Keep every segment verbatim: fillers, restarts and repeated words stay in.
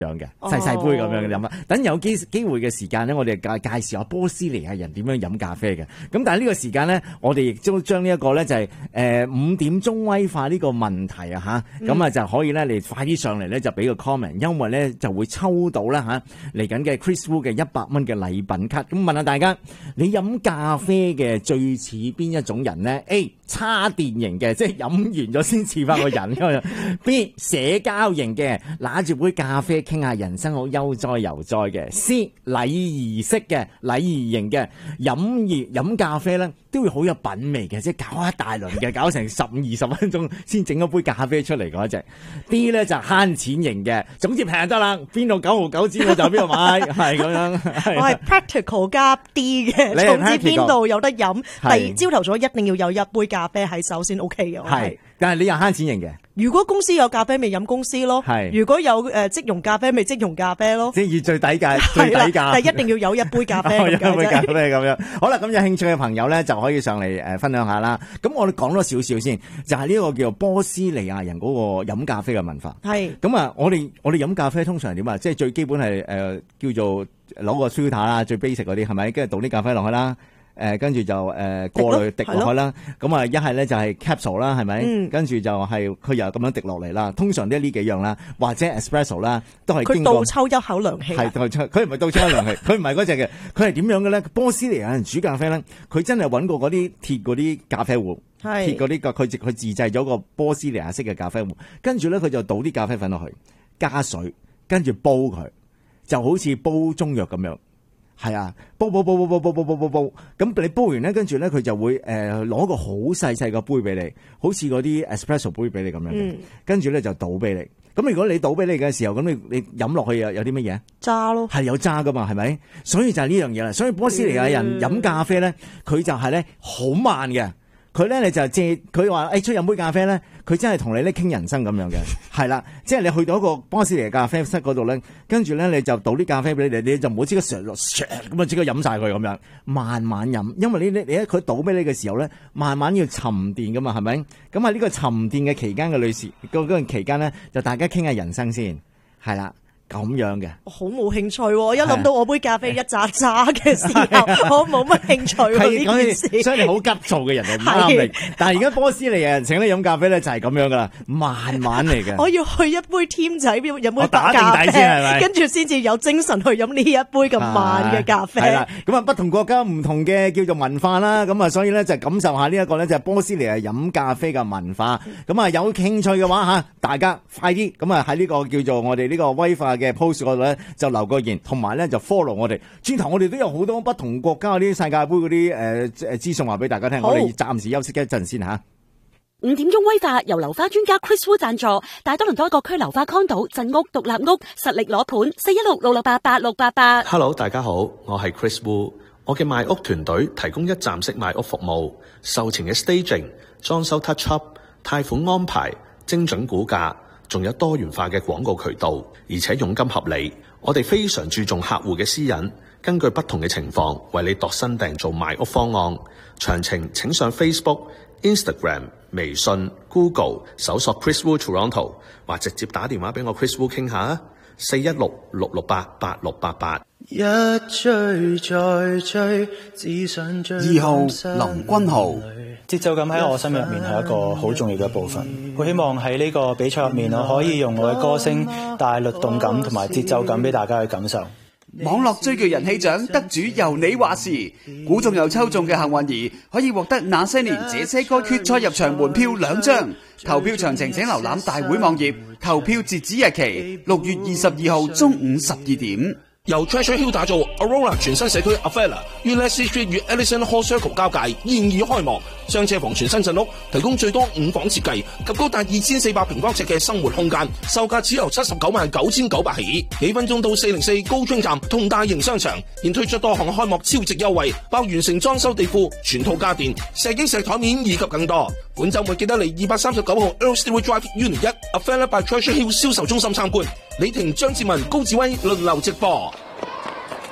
樣嘅細細杯咁樣飲啊！等有機機會嘅時間咧，我哋介介紹下波斯尼亞人點樣飲咖啡嘅。咁但係呢個時間咧，我哋亦都將呢一個咧就係誒五點鐘威化呢個問題啊吓，咁啊就可以咧你快啲上嚟咧就俾個 comment，因為咧就會抽到啦吓嚟緊嘅 Chris Wu 嘅一百蚊嘅禮品卡。咁問下大家，你飲咖啡嘅最似邊一種人咧 ？A 叉電型嘅，即係飲完咗先似翻個人；B 社交型嘅，拿住杯咖啡傾下人生好悠哉悠哉嘅；C 禮儀式嘅，禮儀型嘅，飲熱飲咖啡咧都會好有品味嘅，即係搞一大輪嘅，搞成十五二十分鐘先整一杯咖啡出嚟嗰隻。D 咧就慳錢型嘅，總之平得啦，邊度九毫九子我就邊度買，係咁樣。 我係 practical 加 D 嘅，總之邊度有得飲，第二朝頭早一定要有一杯咖啡喺手先 OK 嘅。 係，但係你又慳錢型嘅。 如果公司有咖啡咪飲公司咯，如果有誒即溶咖啡咪即溶咖啡咯， 即係以最底價最底價， 但係一定要有一杯咖啡咁一杯咖啡咁樣。好啦，咁有興趣嘅朋友咧就可以上嚟誒分享下啦。咁我哋講多少少先，就係呢個叫做波斯尼亞人嗰個飲咖啡嘅文化。係咁啊，我哋我哋飲咖啡通常點啊？即係最基本係誒、呃、叫做攞個 filter 啦，最 basic 嗰啲係咪？跟住倒啲咖啡落去啦。誒跟住就誒、呃、過濾滴落去啦，咁啊一係咧就係 capsule 啦，係咪？嗯、跟住就係佢又咁樣滴落嚟啦。通常都係呢幾樣啦，或者 espresso 啦，都係經過。佢倒抽一口涼氣、啊。係倒抽，佢唔係倒抽一涼氣，佢唔係嗰隻嘅，佢係點樣嘅咧？波斯尼亞人煮咖啡咧，佢真係揾過嗰啲鐵嗰啲咖啡壺，鐵嗰啲佢佢自製咗個波斯尼亞式嘅咖啡壺，跟住咧佢就倒啲咖啡粉落去，加水，跟住煲佢，就好似煲中藥咁樣。係啊，煲煲煲煲煲煲煲煲煲煲，咁你煲完咧，跟住咧佢就會誒攞、呃、個好細細個杯俾你，好似嗰啲 espresso 杯俾你咁樣嘅，嗯、跟住咧就倒俾你。咁如果你倒俾你嘅時候，咁你你飲落去有有啲乜嘢？渣咯，係有渣噶嘛，係咪？所以就係呢樣嘢啦。所以波斯尼亞人飲咖啡咧，佢就係咧好慢嘅。佢咧你就借佢話誒出飲杯咖啡咧，佢真係同你咧傾人生咁樣嘅，係啦，即係你去到一個波斯尼亞咖啡室嗰度咧，跟住咧你就倒啲咖啡俾你，你就唔好即刻上落咁啊，即刻飲晒佢咁樣，慢慢飲，因為你你你佢倒俾你嘅時候咧，慢慢要沉澱噶嘛，係咪？咁喺呢個沉澱嘅期間嘅女士，嗰嗰段期間咧，就大家傾下人生先，係啦。咁樣嘅， 好冇興趣喎！一諗到我杯咖啡一扎扎嘅時候，我冇乜興趣喎呢件事。 所以你好急躁嘅人係唔啱你。但係而家波斯尼亞人請你飲咖啡咧，就係咁樣噶啦，慢慢嚟嘅。 我要去一杯添仔，飲杯白咖啡， 打定底先係咪？ 跟住先至有精神去飲呢一杯咁慢嘅咖啡。 係啦，咁啊不同國家唔同嘅叫做文化啦，咁啊所以咧就感受下呢一個咧就係波斯尼亞飲咖啡嘅文化。咁啊有興趣嘅話吓，大家快啲咁啊喺呢個叫做我哋呢個威化嘅 post 嗰度咧就留個言，同埋咧就 follow 我哋。轉頭我哋都有好多不同國家嗰啲世界盃嗰啲誒誒資訊話俾大家聽。我哋暫時休息一陣先吓。 五點鐘威化由流花專家 Chris Wu 贊助，大多倫多各區流花 condo 鎮屋獨立屋實力攞盤，四一六六六八八六八八。 Hello， 大家好，我係 Chris Wu， 我嘅賣屋團隊提供一站式賣屋服務，售前嘅 staging、裝修 touch up、貸款安排、精準估價。仲有多元化嘅廣告渠道，而且佣金合理。我哋非常注重客戶嘅私隱，根據不同嘅情況為你度身訂做賣屋方案。詳情請上 Facebook、Instagram、微信、Google 搜索 Chris Wu Toronto， 或直接打電話俾我 Chris Wu 傾下啊，四一六六六八八六八八。 一追再追，只想追。 二號林君豪， 節奏感喺我心入面係一個好重要嘅部分。好希望喺呢個比賽入面，我可以用我嘅歌聲帶律動感同埋節奏感俾大家去感受。 網絡最具人氣獎得主由你話事，估中又抽中嘅幸運兒可以獲得那些年這些歌決賽入場門票兩張。投票詳情請瀏覽大會網頁，投票截止日期六月二十二號中午十二點。 由 Treasure Hill 打造 Aurora 全新社區 Avella 於 Leslie Street 與 Ellison Hall Circle 交界現已開幕，雙車房全新鎮屋，提供最多五房設計及高達二千四百平方尺嘅生活空間，售價只由七十九萬九千九百起，幾分鐘到四零四高專站同大型商場，現推出多項開幕超值優惠，包完成裝修地庫、全套家電、石英石台面以及更多。本周末記得嚟二百三十九號 Earl Stewart Drive Unit 一 Avella by Treasure Hill 銷售中心參觀，李婷、張志文、高志威輪流直播。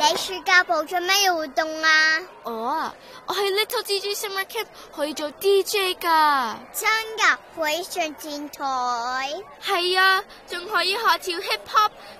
你暑假報咗咩活動啊？ 我啊，我喺 Little D J Summer Camp 可以做 D J 噶。 真噶？可以上電台？ 係啊，仲可以學跳 hip hop。